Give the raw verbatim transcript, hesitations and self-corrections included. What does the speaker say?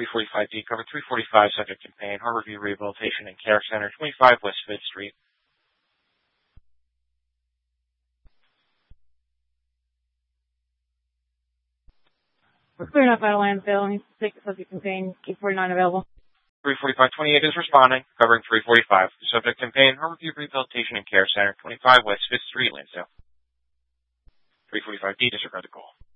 three forty-five D, cover three forty-five, subject in pain, Harborview Rehabilitation and Care Center, twenty-five West fifth Street. We're clearing up Vital Landfill. He's sick, subject in pain, eight forty-nine available. three forty-five twenty-eight is responding, covering three forty-five. Subject in pain, Harborview Rehabilitation and Care Center, twenty-five West fifth Street, Lansdale. three forty-five D, disregard the call.